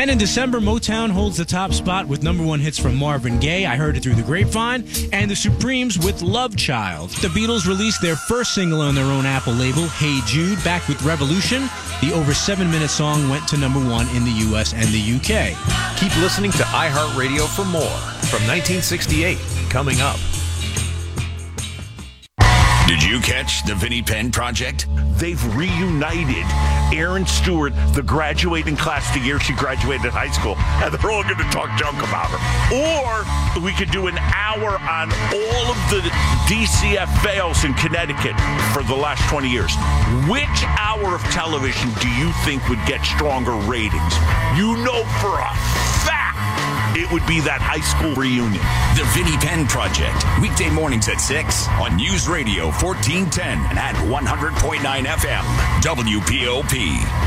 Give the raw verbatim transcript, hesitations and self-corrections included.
And in December, Motown holds the top spot with number one hits from Marvin Gaye, I Heard It Through the Grapevine, and the Supremes with Love Child. The Beatles released their first single on their own Apple label, Hey Jude, back with Revolution. The over seven-minute song went to number one in the U S and the U K. Keep listening to iHeartRadio for more from nineteen sixty-eight, coming up. Did you catch the Vinnie Penn Project? They've reunited Aaron Stewart, the graduating class the year she graduated high school, and they're all going to talk junk about her. Or we could do an hour on all of the D C F fails in Connecticut for the last twenty years. Which hour of television do you think would get stronger ratings? You know for a fact it would be that high school reunion. The Vinnie Penn Project, weekday mornings at six on News Radio fourteen ten and at one hundred point nine F M, W P O P.